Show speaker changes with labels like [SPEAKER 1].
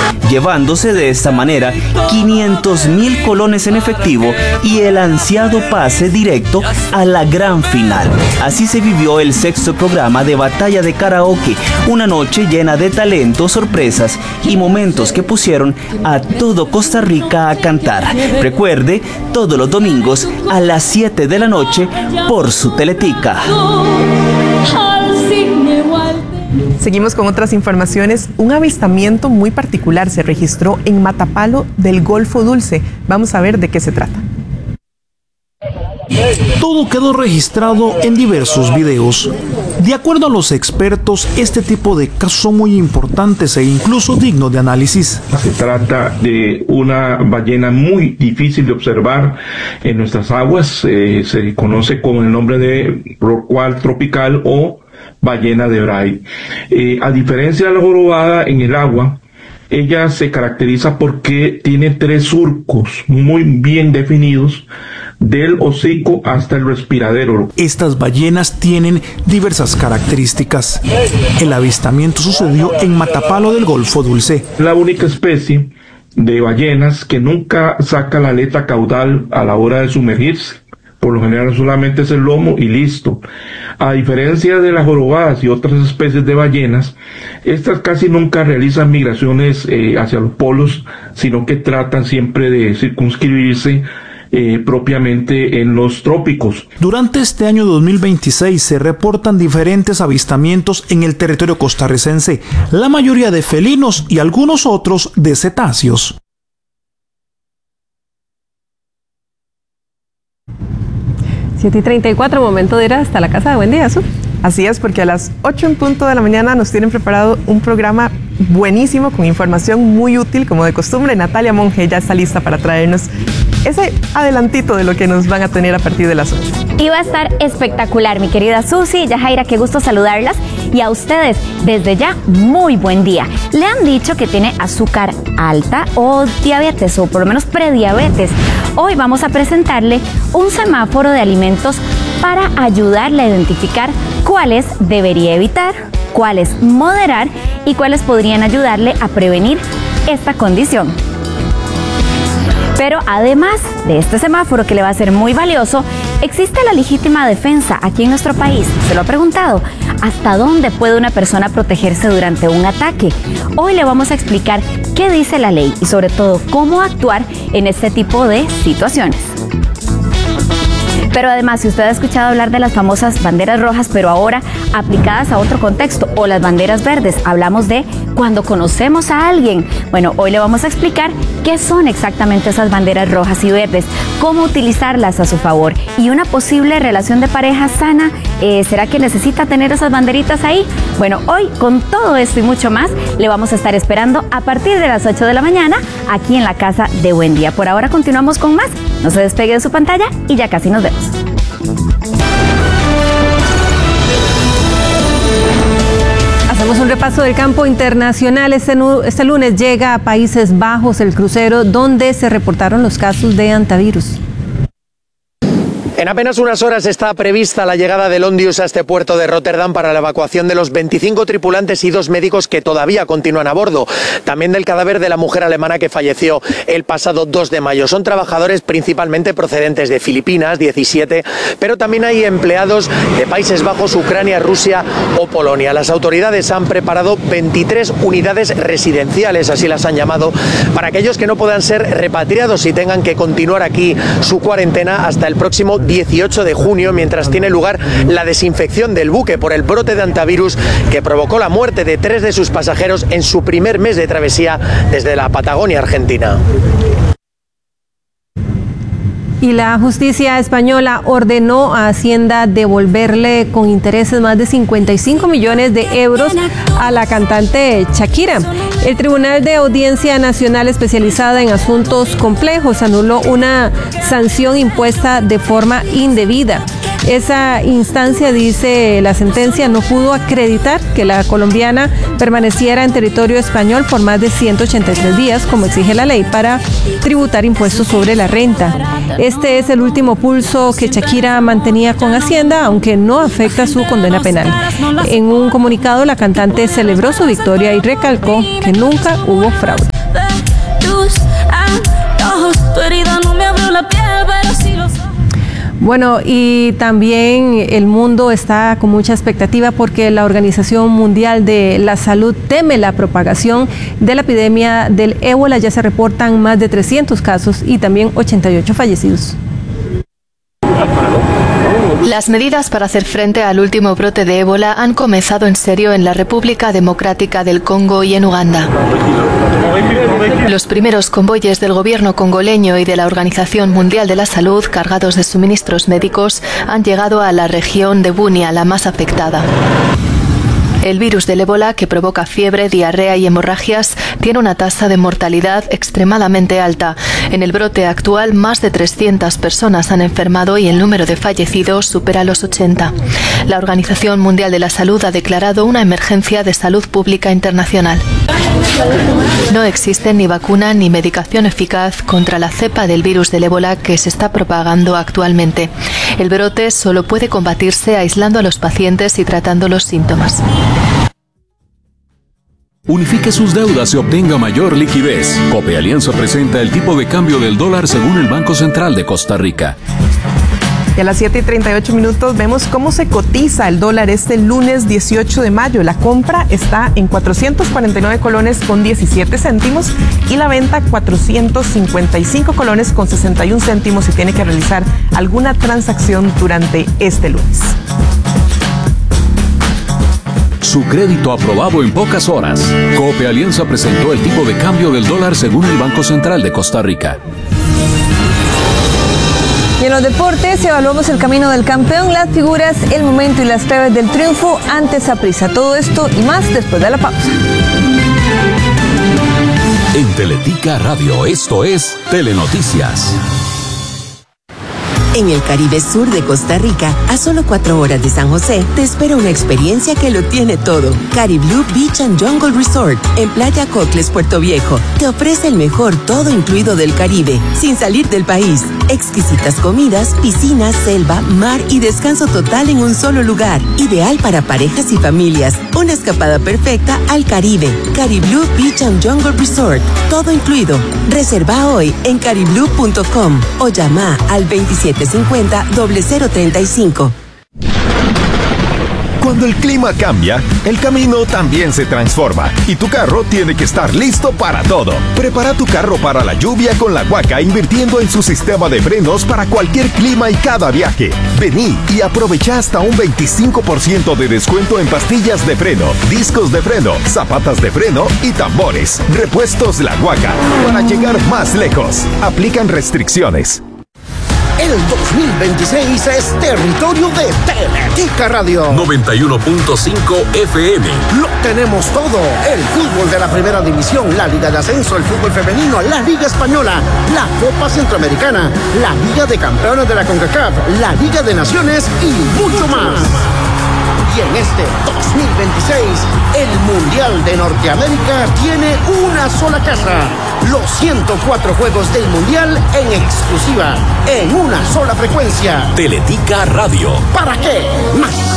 [SPEAKER 1] llevándose de esta manera 500.000 colones en efectivo y el ansiado pase directo a la gran final. Así se vivió el sexto programa de Batalla de Karaoke, una noche llena de talentos, sorpresas y momentos que pusieron a todo Costa Rica a cantar. Recuerde, todos los domingos a las 7 de la noche por su Teletica.
[SPEAKER 2] Seguimos con otras informaciones. Un avistamiento muy particular se registró en Matapalo del Golfo Dulce. Vamos a ver de qué se trata.
[SPEAKER 3] Todo quedó registrado en diversos videos. De acuerdo a los expertos, este tipo de casos son muy importantes e incluso dignos de análisis.
[SPEAKER 4] Se trata de una ballena muy difícil de observar en nuestras aguas. Se conoce con el nombre de rorcual tropical o ballena de Bray. A diferencia de la jorobada en el agua, ella se caracteriza porque tiene 3 surcos muy bien definidos del hocico hasta el respiradero.
[SPEAKER 3] Estas ballenas tienen diversas características. El avistamiento sucedió en Matapalo del Golfo Dulce.
[SPEAKER 4] La única especie de ballenas que nunca saca la aleta caudal a la hora de sumergirse. Por lo general solamente es el lomo y listo. A diferencia de las jorobadas y otras especies de ballenas, estas casi nunca realizan migraciones hacia los polos, sino que tratan siempre de circunscribirse propiamente en los trópicos.
[SPEAKER 3] Durante este año 2026 se reportan diferentes avistamientos en el territorio costarricense, la mayoría de felinos y algunos otros de cetáceos.
[SPEAKER 5] Siete y 34, momento de ir hasta la casa de Buen Día, Su.
[SPEAKER 2] Así es, porque a las 8 en punto de la mañana nos tienen preparado un programa buenísimo con información muy útil, como de costumbre. Natalia Monge ya está lista para traernos ese adelantito de lo que nos van a tener a partir de las 8.
[SPEAKER 6] Y va a estar espectacular, mi querida Susi, Yajaira, qué gusto saludarlas. Y a ustedes, desde ya, muy buen día. Le han dicho que tiene azúcar alta o diabetes, o por lo menos prediabetes. Hoy vamos a presentarle un semáforo de alimentos para ayudarle a identificar cuáles debería evitar, cuáles moderar y cuáles podrían ayudarle a prevenir esta condición. Pero además de este semáforo que le va a ser muy valioso, existe la legítima defensa aquí en nuestro país. ¿Se lo ha preguntado? ¿Hasta dónde puede una persona protegerse durante un ataque? Hoy le vamos a explicar qué dice la ley y sobre todo cómo actuar en este tipo de situaciones. Pero además, si usted ha escuchado hablar de las famosas banderas rojas, pero ahora aplicadas a otro contexto, o las banderas verdes, hablamos de cuando conocemos a alguien. Bueno, hoy le vamos a explicar qué son exactamente esas banderas rojas y verdes, cómo utilizarlas a su favor y una posible relación de pareja sana. ¿Será que necesita tener esas banderitas ahí? Bueno, hoy con todo esto y mucho más, le vamos a estar esperando a partir de las 8 de la mañana aquí en la casa de Buen Día. Por ahora continuamos con más. No se despegue de su pantalla y ya casi nos vemos.
[SPEAKER 5] Hacemos un repaso del campo internacional. Este lunes llega a Países Bajos el crucero donde se reportaron los casos de hantavirus.
[SPEAKER 7] En apenas unas horas está prevista la llegada del Ondius a este puerto de Rotterdam para la evacuación de los 25 tripulantes y 2 médicos que todavía continúan a bordo. También del cadáver de la mujer alemana que falleció el pasado 2 de mayo. Son trabajadores principalmente procedentes de Filipinas, 17, pero también hay empleados de Países Bajos, Ucrania, Rusia o Polonia. Las autoridades han preparado 23 unidades residenciales, así las han llamado, para aquellos que no puedan ser repatriados y tengan que continuar aquí su cuarentena hasta el próximo 18 de junio, mientras tiene lugar la desinfección del buque por el brote de hantavirus que provocó la muerte de 3 de sus pasajeros en su primer mes de travesía desde la Patagonia argentina.
[SPEAKER 5] Y la justicia española ordenó a Hacienda devolverle con intereses más de 55 millones de euros a la cantante Shakira. El Tribunal de Audiencia Nacional especializada en asuntos complejos anuló una sanción impuesta de forma indebida. Esa instancia, dice la sentencia, no pudo acreditar que la colombiana permaneciera en territorio español por más de 183 días, como exige la ley, para tributar impuestos sobre la renta. Este es el último pulso que Shakira mantenía con Hacienda, aunque no afecta su condena penal. En un comunicado, la cantante celebró su victoria y recalcó que nunca hubo fraude.
[SPEAKER 8] luz. Tu herida no me abrió la piel, pero sí lo sabe.
[SPEAKER 5] Bueno, y también el mundo está con mucha expectativa porque la Organización Mundial de la Salud teme la propagación de la epidemia del ébola. Ya se reportan más de 300 casos y también 88 fallecidos.
[SPEAKER 9] Las medidas para hacer frente al último brote de ébola han comenzado en serio en la República Democrática del Congo y en Uganda. Los primeros convoyes del gobierno congoleño y de la Organización Mundial de la Salud, cargados de suministros médicos, han llegado a la región de Bunia, la más afectada. El virus del ébola, que provoca fiebre, diarrea y hemorragias, tiene una tasa de mortalidad extremadamente alta. En el brote actual, más de 300 personas han enfermado y el número de fallecidos supera los 80. La Organización Mundial de la Salud ha declarado una emergencia de salud pública internacional. No existe ni vacuna ni medicación eficaz contra la cepa del virus del ébola que se está propagando actualmente. El brote solo puede combatirse aislando a los pacientes y tratando los síntomas.
[SPEAKER 10] Unifique sus deudas y obtenga mayor liquidez. Cope Alianza presenta el tipo de cambio del dólar según el Banco Central de Costa Rica.
[SPEAKER 2] Y a las 7:38 vemos cómo se cotiza el dólar este lunes 18 de mayo. La compra está en 449 colones con 17 céntimos y la venta 455 colones con 61 céntimos si tiene que realizar alguna transacción durante este lunes.
[SPEAKER 10] Su crédito aprobado en pocas horas. Cope Alianza presentó el tipo de cambio del dólar según el Banco Central de Costa Rica.
[SPEAKER 5] Y en los deportes evaluamos el camino del campeón, las figuras, el momento y las claves del triunfo ante Saprissa. Todo esto y más después de la pausa.
[SPEAKER 10] En Teletica Radio, esto es Telenoticias.
[SPEAKER 11] En el Caribe Sur de Costa Rica, a solo 4 horas de San José, te espera una experiencia que lo tiene todo. Cariblu Beach and Jungle Resort, en Playa Cocles, Puerto Viejo, te ofrece el mejor todo incluido del Caribe, sin salir del país. Exquisitas comidas, piscinas, selva, mar y descanso total en un solo lugar. Ideal para parejas y familias. Una escapada perfecta al Caribe. Cariblu Beach and Jungle Resort, todo incluido. Reserva hoy en cariblu.com o llama al 2750-0035.
[SPEAKER 12] Cuando el clima cambia, el camino también se transforma y tu carro tiene que estar listo para todo. Prepara tu carro para la lluvia con la Huaca invirtiendo en su sistema de frenos para cualquier clima y cada viaje. Vení y aprovecha hasta un 25% de descuento en pastillas de freno, discos de freno, zapatas de freno y tambores. Repuestos La Huaca para llegar más lejos. Aplican restricciones.
[SPEAKER 13] El 2026 es territorio de Teletica Radio.
[SPEAKER 10] 91.5 FM.
[SPEAKER 13] Lo tenemos todo. El fútbol de la primera división, la Liga de Ascenso, el fútbol femenino, la Liga Española, la Copa Centroamericana, la Liga de Campeones de la CONCACAF, la Liga de Naciones y mucho más. Y en este 2026, el Mundial de Norteamérica tiene una sola casa. Los 104 juegos del Mundial en exclusiva, en una sola frecuencia.
[SPEAKER 10] Teletica Radio.
[SPEAKER 13] ¿Para qué más?